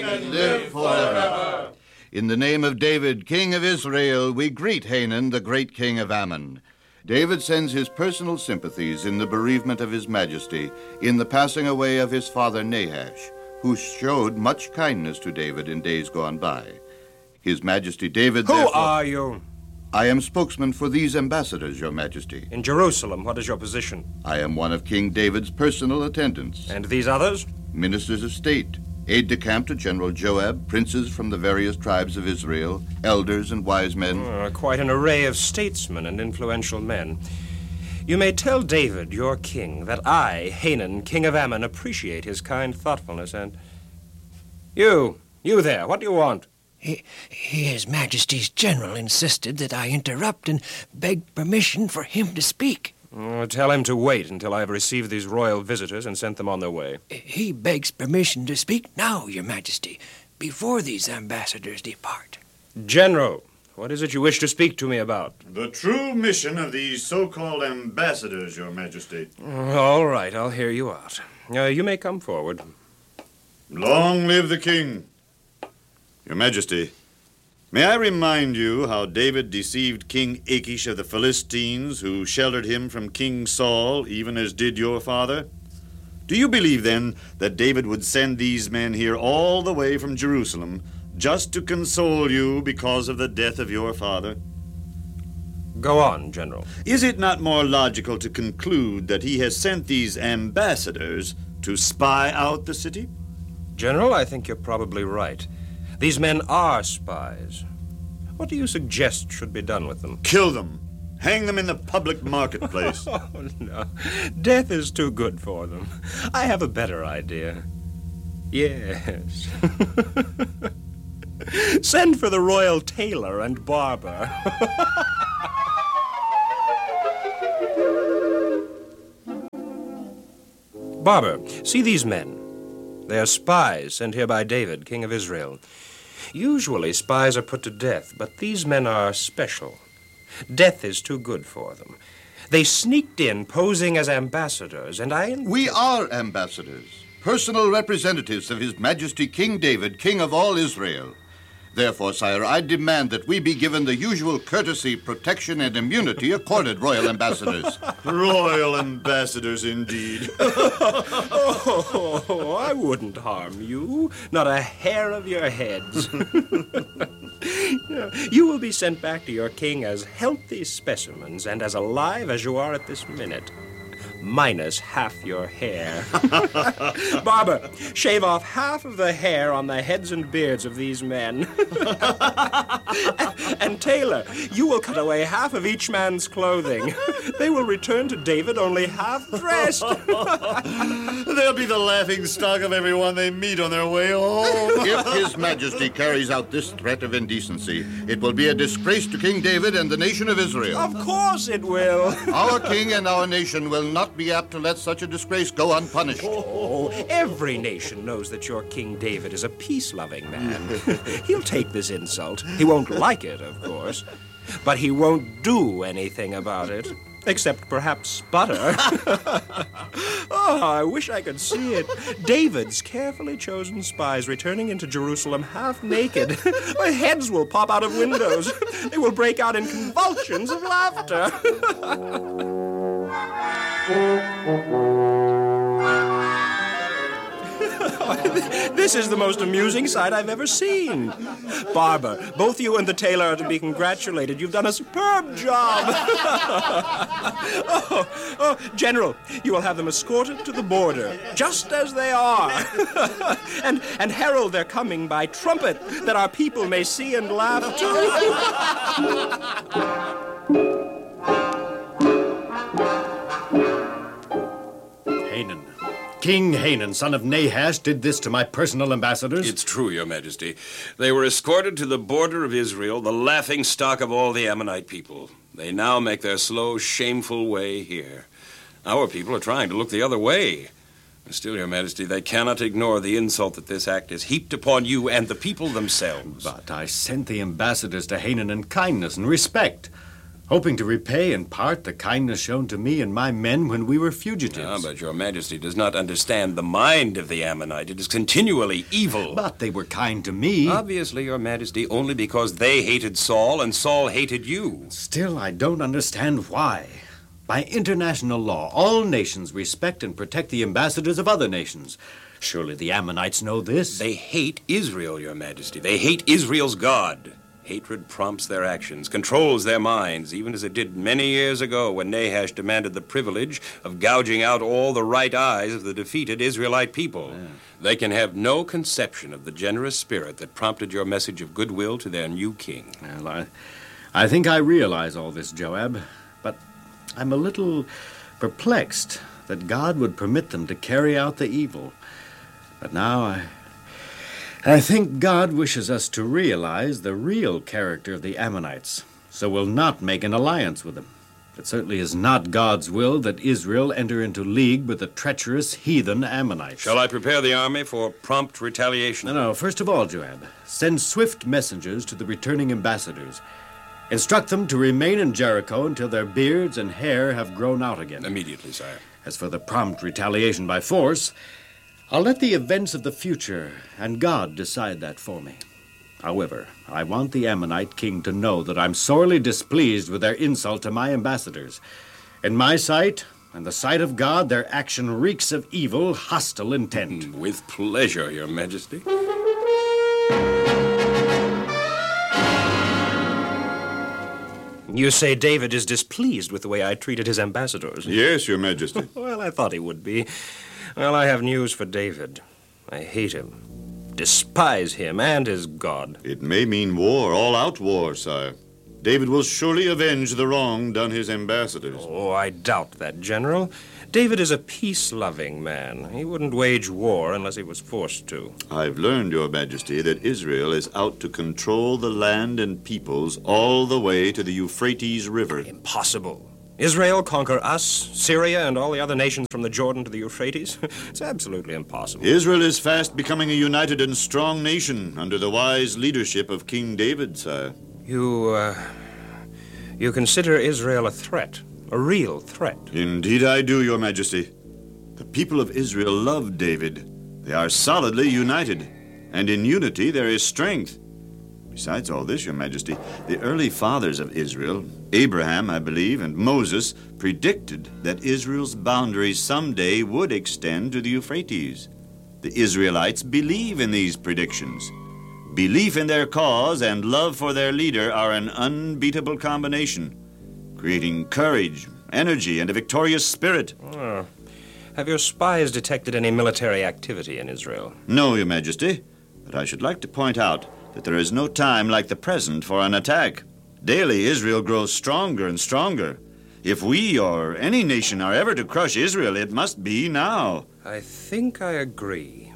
and live forever. In the name of David, king of Israel, we greet Hanan, the great king of Ammon. David sends his personal sympathies in the bereavement of his majesty, in the passing away of his father Nahash, who showed much kindness to David in days gone by. His Majesty David, Who are you? I am spokesman for these ambassadors, Your Majesty. In Jerusalem, what is your position? I am one of King David's personal attendants. And these others? Ministers of state, aide-de-camp to General Joab, princes from the various tribes of Israel, elders and wise men. Quite an array of statesmen and influential men. You may tell David, your king, that I, Hanan, king of Ammon, appreciate his kind thoughtfulness and... You there, what do you want? His Majesty's general insisted that I interrupt and beg permission for him to speak. Tell him to wait until I have received these royal visitors and sent them on their way. He begs permission to speak now, Your Majesty, before these ambassadors depart. General, what is it you wish to speak to me about? The true mission of these so-called ambassadors, Your Majesty. All right, I'll hear you out. You may come forward. Long live the king. Your Majesty, may I remind you how David deceived King Achish of the Philistines, who sheltered him from King Saul, even as did your father? Do you believe, then, that David would send these men here all the way from Jerusalem just to console you because of the death of your father? Go on, General. Is it not more logical to conclude that he has sent these ambassadors to spy out the city? General, I think you're probably right. These men are spies. What do you suggest should be done with them? Kill them. Hang them in the public marketplace. Oh, no. Death is too good for them. I have a better idea. Yes. Send for the royal tailor and barber. Barber, see these men. They are spies sent here by David, king of Israel. Usually spies are put to death, but these men are special. Death is too good for them. They sneaked in posing as ambassadors, and We are ambassadors, personal representatives of His Majesty King David, king of all Israel. Therefore, sire, I demand that we be given the usual courtesy, protection, and immunity accorded royal ambassadors. Royal ambassadors, indeed. Oh, I wouldn't harm you. Not a hair of your heads. You will be sent back to your king as healthy specimens and as alive as you are at this minute. Minus half your hair. Barber, shave off half of the hair on the heads and beards of these men. And tailor, you will cut away half of each man's clothing. They will return to David only half dressed. They'll be the laughing stock of everyone they meet on their way home. If His Majesty carries out this threat of indecency, it will be a disgrace to King David and the nation of Israel. Of course it will. Our king and our nation will not be apt to let such a disgrace go unpunished. Oh, every nation knows that your King David is a peace-loving man. He'll take this insult. He won't like it, of course, but he won't do anything about it, except perhaps sputter. Oh, I wish I could see it. David's carefully chosen spies returning into Jerusalem half naked. Their heads will pop out of windows. They will break out in convulsions of laughter. This is the most amusing sight I've ever seen. Barber, both you and the tailor are to be congratulated. You've done a superb job. General, you will have them escorted to the border, just as they are. and herald their coming by trumpet, that our people may see and laugh too. Hanan. King Hanan, son of Nahash, did this to my personal ambassadors? It's true, Your Majesty. They were escorted to the border of Israel, the laughing stock of all the Ammonite people. They now make their slow, shameful way here. Our people are trying to look the other way. Still, Your Majesty, they cannot ignore the insult that this act is heaped upon you and the people themselves. But I sent the ambassadors to Hanan in kindness and respect. hoping to repay in part the kindness shown to me and my men when we were fugitives. Ah, but your majesty does not understand the mind of the Ammonite. It is continually evil. But they were kind to me. Obviously, your majesty, only because they hated Saul and Saul hated you. Still, I don't understand why. By international law, all nations respect and protect the ambassadors of other nations. Surely the Ammonites know this. They hate Israel, your majesty. They hate Israel's God. Hatred prompts their actions, controls their minds, even as it did many years ago when Nahash demanded the privilege of gouging out all the right eyes of the defeated Israelite people. Yeah. They can have no conception of the generous spirit that prompted your message of goodwill to their new king. Well, I think I realize all this, Joab, but I'm a little perplexed that God would permit them to carry out the evil. But now I think God wishes us to realize the real character of the Ammonites, so we'll not make an alliance with them. It certainly is not God's will that Israel enter into league with the treacherous heathen Ammonites. Shall I prepare the army for prompt retaliation? No. First of all, Joab, send swift messengers to the returning ambassadors. Instruct them to remain in Jericho until their beards and hair have grown out again. Immediately, sire. As for the prompt retaliation by force, I'll let the events of the future and God decide that for me. However, I want the Ammonite king to know that I'm sorely displeased with their insult to my ambassadors. In my sight, and the sight of God, their action reeks of evil, hostile intent. With pleasure, your majesty. You say David is displeased with the way I treated his ambassadors? Yes, your majesty. Well, I thought he would be. Well, I have news for David. I hate him, despise him and his God. It may mean war, all-out war, sire. David will surely avenge the wrong done his ambassadors. Oh, I doubt that, General. David is a peace-loving man. He wouldn't wage war unless he was forced to. I've learned, your majesty, that Israel is out to control the land and peoples all the way to the Euphrates River. Impossible. Israel conquer us, Syria, and all the other nations from the Jordan to the Euphrates? It's absolutely impossible. Israel is fast becoming a united and strong nation under the wise leadership of King David, sire. You consider Israel a threat, a real threat? Indeed I do, your majesty. The people of Israel love David. They are solidly united, and in unity there is strength. Besides all this, your majesty, the early fathers of Israel, Abraham, I believe, and Moses, predicted that Israel's boundaries someday would extend to the Euphrates. The Israelites believe in these predictions. Belief in their cause and love for their leader are an unbeatable combination, creating courage, energy, and a victorious spirit. Oh. Have your spies detected any military activity in Israel? No, your majesty, but I should like to point out that there is no time like the present for an attack. Daily, Israel grows stronger and stronger. If we or any nation are ever to crush Israel, it must be now. I think I agree.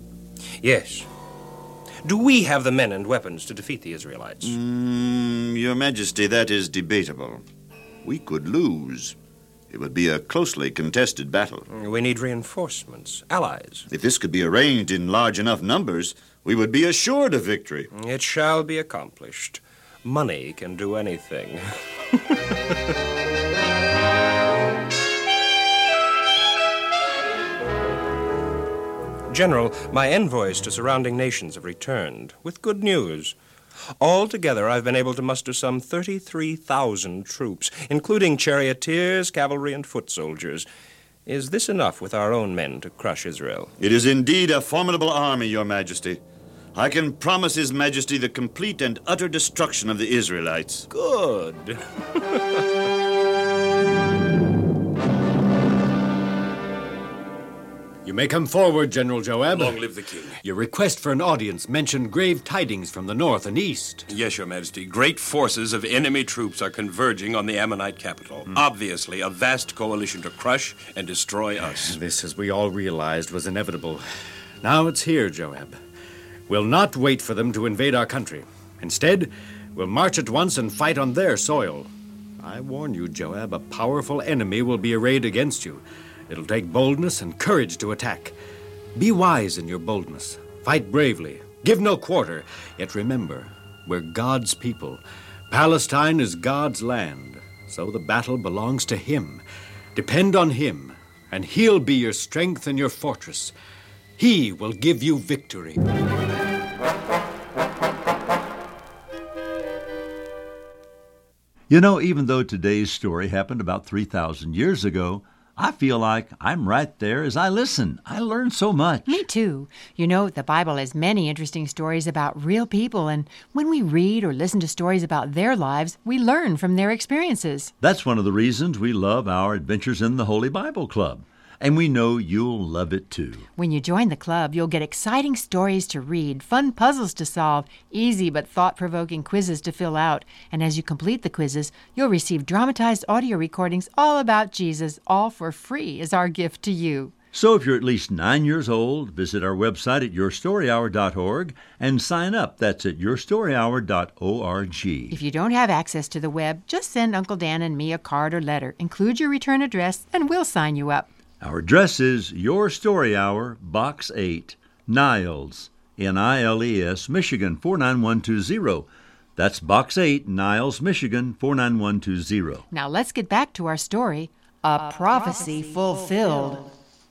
Yes. Do we have the men and weapons to defeat the Israelites? Your majesty, that is debatable. We could lose. It would be a closely contested battle. We need reinforcements, allies. If this could be arranged in large enough numbers, we would be assured of victory. It shall be accomplished. Money can do anything. General, my envoys to surrounding nations have returned with good news. Altogether, I've been able to muster some 33,000 troops, including charioteers, cavalry, and foot soldiers. Is this enough with our own men to crush Israel? It is indeed a formidable army, your majesty. I can promise His Majesty the complete and utter destruction of the Israelites. Good. You may come forward, General Joab. Long live the king. Your request for an audience mentioned grave tidings from the north and east. Yes, your majesty. Great forces of enemy troops are converging on the Ammonite capital. Obviously, a vast coalition to crush and destroy us. This, as we all realized, was inevitable. Now it's here, Joab. We'll not wait for them to invade our country. Instead, we'll march at once and fight on their soil. I warn you, Joab, a powerful enemy will be arrayed against you. It'll take boldness and courage to attack. Be wise in your boldness. Fight bravely. Give no quarter. Yet remember, we're God's people. Palestine is God's land. so the battle belongs to him. Depend on him, and he'll be your strength and your fortress. He will give you victory. You know, even though today's story happened about 3,000 years ago, I feel like I'm right there as I listen. I learn so much. Me too. You know, the Bible has many interesting stories about real people, and when we read or listen to stories about their lives, we learn from their experiences. That's one of the reasons we love our Adventures in the Holy Bible Club. And we know you'll love it too. When you join the club, you'll get exciting stories to read, fun puzzles to solve, easy but thought-provoking quizzes to fill out. And as you complete the quizzes, you'll receive dramatized audio recordings all about Jesus, all for free as our gift to you. So if you're at least 9 years old, visit our website at yourstoryhour.org and sign up. That's at yourstoryhour.org. If you don't have access to the web, just send Uncle Dan and me a card or letter. Include your return address, and we'll sign you up. Our address is Your Story Hour, Box 8, Niles, Niles, Michigan, 49120. That's Box 8, Niles, Michigan, 49120. Now let's get back to our story, A Prophecy Fulfilled.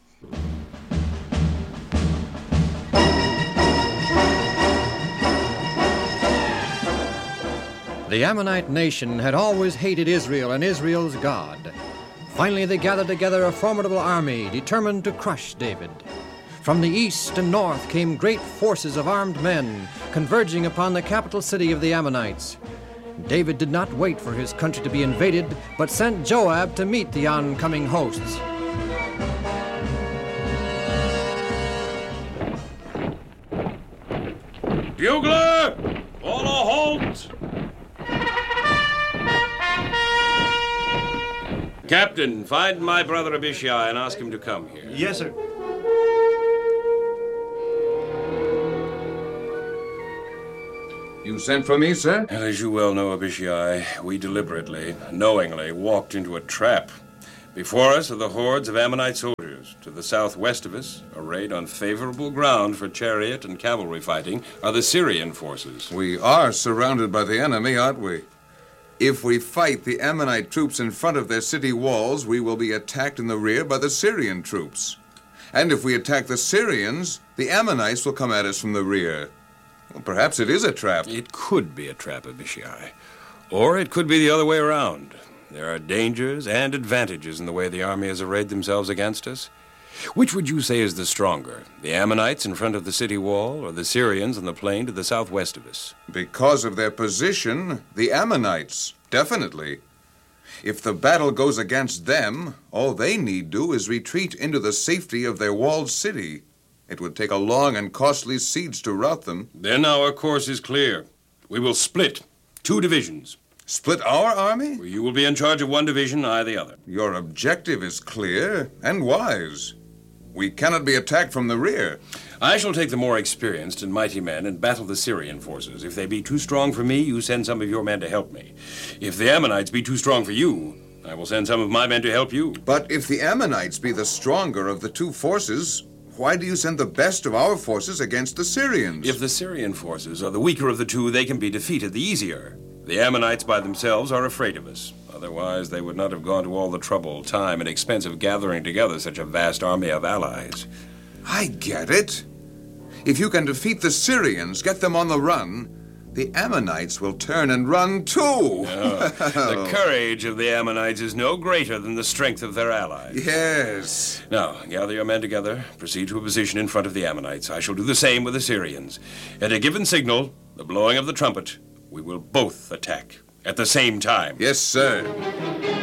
The Ammonite nation had always hated Israel and Israel's God. Finally, they gathered together a formidable army determined to crush David. From the east and north came great forces of armed men converging upon the capital city of the Ammonites. David did not wait for his country to be invaded, but sent Joab to meet the oncoming hosts. Bugler! All a halt! Captain, find my brother Abishai and ask him to come here. Yes, sir. You sent for me, sir? As you well know, Abishai, we deliberately, knowingly walked into a trap. Before us are the hordes of Ammonite soldiers. To the southwest of us, arrayed on favorable ground for chariot and cavalry fighting, are the Syrian forces. We are surrounded by the enemy, aren't we? If we fight the Ammonite troops in front of their city walls, we will be attacked in the rear by the Syrian troops. And if we attack the Syrians, the Ammonites will come at us from the rear. Well, perhaps it is a trap. It could be a trap, Abishai. Or it could be the other way around. There are dangers and advantages in the way the army has arrayed themselves against us. Which would you say is the stronger, the Ammonites in front of the city wall or the Syrians on the plain to the southwest of us? Because of their position, the Ammonites, definitely. If the battle goes against them, all they need do is retreat into the safety of their walled city. It would take a long and costly siege to rout them. Then our course is clear. We will split 2 divisions. Split our army? You will be in charge of one division, I the other. Your objective is clear and wise. We cannot be attacked from the rear. I shall take the more experienced and mighty men and battle the Syrian forces. If they be too strong for me, you send some of your men to help me. If the Ammonites be too strong for you, I will send some of my men to help you. But if the Ammonites be the stronger of the 2 forces, why do you send the best of our forces against the Syrians? If the Syrian forces are the weaker of the 2, they can be defeated the easier. The Ammonites by themselves are afraid of us. Otherwise, they would not have gone to all the trouble, time, and expense of gathering together such a vast army of allies. I get it. If you can defeat the Syrians, get them on the run, the Ammonites will turn and run too. The courage of the Ammonites is no greater than the strength of their allies. Yes. Now, gather your men together, proceed to a position in front of the Ammonites. I shall do the same with the Syrians. At a given signal, the blowing of the trumpet, we will both attack at the same time. Yes, sir.